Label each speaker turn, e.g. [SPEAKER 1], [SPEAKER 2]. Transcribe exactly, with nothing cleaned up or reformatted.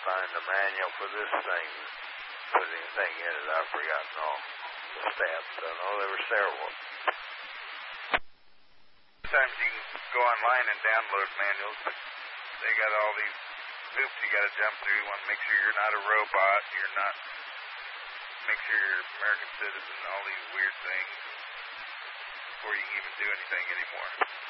[SPEAKER 1] find the manual for this thing. Put anything in it, I've forgotten all the steps. I know there were several.
[SPEAKER 2] Sometimes you can go online and download manuals, but they got all these hoops you got to jump through. You want to make sure you're not a robot. You're not. Make sure you're an American citizen. All these weird things before you can even do anything anymore.